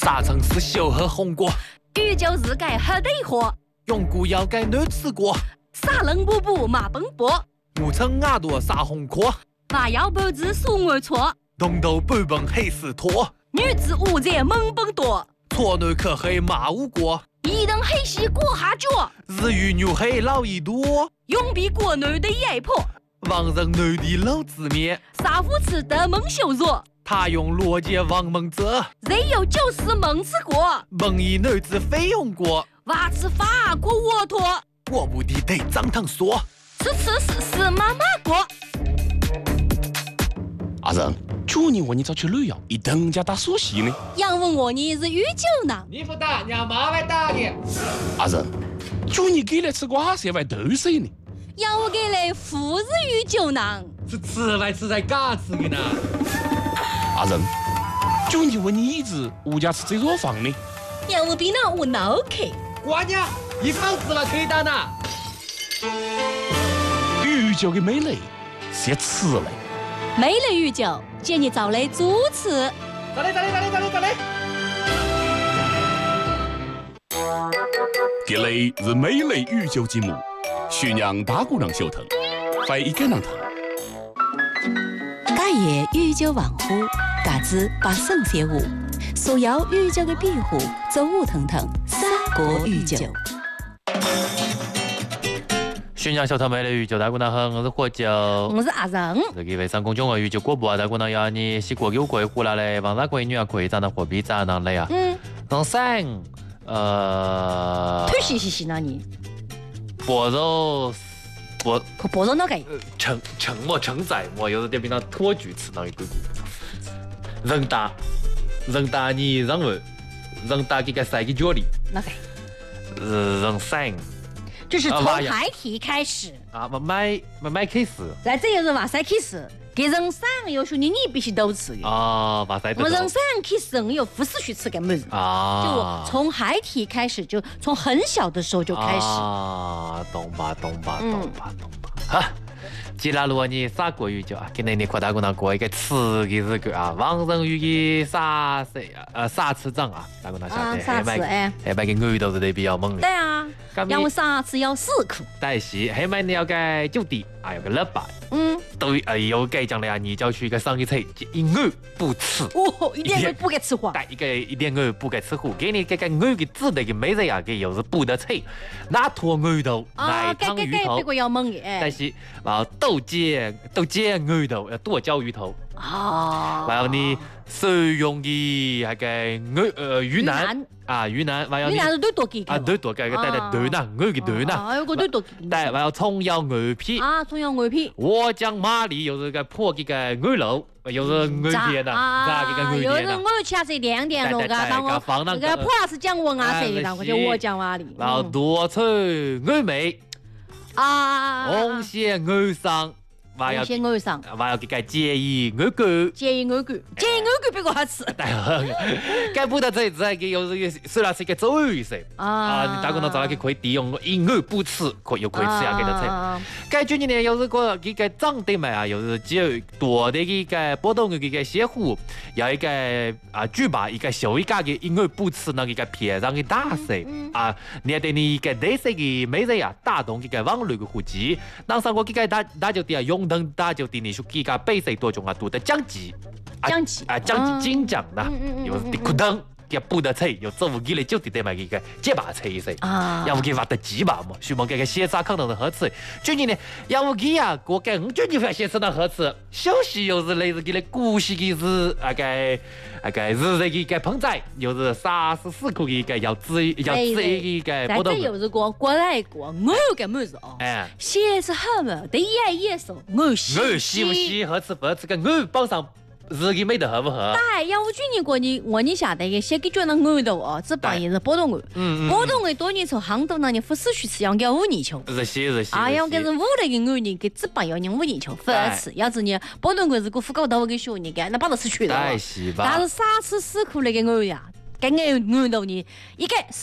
沙城市小河红果， 宇宙日改黑地火， 永固要改男子果， 沙冷布布马奔波， 我称牙朵沙红壳， 娃要脖子数我错， 东头半本黑丝拖， 女子午夜猛奔多， 错男可黑马无果， 一人黑西过下脚， 日语牛黑老一多， 永比国内的压迫， 王人男的老子面， 杀夫吃得蒙羞辱。 他用逻辑王蒙泽， 人有就是蒙吃过， 蒙一男子费用过， 娃吃法国沃托， 我不的得张堂说， 吃妈妈过。 阿仁，去年问你咋去旅游，一等家打苏西呢？ 杨问我你是御酒呢？ 你不打，让妈来打你。 阿仁，去年给来吃瓜色外豆水呢？ 杨我给来富日御酒呢？ 是吃来吃在嘎吃的呢。 阿仁，去年问你一直物价吃这弱房呢？ 杨我比那我脑壳。 瓜娘，一房子了可以打呢。 御酒的美丽是要吃嘞。 美丽御酒，建议找来主持。 咋嘞。 这里是美丽御酒节目，宣扬大姑娘小腾，欢迎跟上他。 家业御酒文化，价值百胜仙舞，所有御酒的庇护，走舞腾腾，三国御酒。 宣扬小头美丽御酒，大姑娘好，我是火酒， 我是阿仁。 这个卫生公众号御酒广播啊，大姑娘要你洗锅有贵胡啦嘞，王大贵女啊贵，长得货币长得嘞啊，从三推西呢你？ 薄肉。 可薄肉那个承载我有点比那托举词那一个人大你让我人大给个塞给脚里那个人散就是从孩提开始啊买开始在这就是娃塞开始给人散有时候你必须都吃的啊娃塞我人散开始人有不是去吃个么子啊就从孩提开始就从很小的时候就开始啊懂吧哈既然如果你啥国语就啊今年你扩大姑娘过一个吃的日子啊王人语的啥吃长啊大姑娘晓得还买个鱼都是得比较猛的对啊因为啥吃要4颗但是还买你要个酒店还有个老板对哎呦该讲了呀你就要去一个上一菜一鱼不吃一点鱼不给吃活一点鱼不给吃活给你这个鱼的质地的美人啊给又是不得菜那坨鱼头那汤鱼头别个要猛的但是豆尖鱼头要剁椒鱼头然后你使用的那个鱼腩啊鱼腩还有鱼腩是最多给啊最多给个带鱼腩鱼的鱼腩还有个最多带还有葱油鱼片葱油鱼片我讲马里又是个破这个鱼肉又是鱼片的这个鱼片的又是我吃这2点肉噶当我这个普拉斯降温啊谁当我就我讲话里然后多出鱼尾红线鱼上还要给个介意鱼骨别个好吃该不得这再给有这个虽然是一个周鱼噻你大姑娘找来可以利用因鱼不吃可以吃下给他吃该今年有这个这个长得嘛啊有是只有多的一个波动的一个协护有一个举办一个小一家的因鱼不吃那个片上的大噻你对你一个类似的美人呀打动这个网络的户籍当上过这个大酒店用等大酒店你说这个比赛多种多的奖金金奖的又是的苦等给不得菜又做给了酒店买一个结巴菜噻要不给挖的鸡巴嘛希望这个写啥可能的好吃最近呢要不给呀我给最近发现是那好吃休息又是类似给了古稀的是日这个盆栽又是34块一个要吃一个但这又是过来过我个么子写是好嘛第一页说我喜不喜好吃不好吃个我帮上日给美的合不合？ 对，要我去年过年我你晓得个，先给觉得鱼头哦，这半夜是波动鱼，波动鱼多年从杭州那里不是去吃，要给5年球。 是。 要给是5那个鱼呢，给这半要人5年球，不好吃。要是你波动鱼是个虎口头给学你个，那把它吃去了。 但是 3吃4颗那个鱼呀，给鱼头呢，一个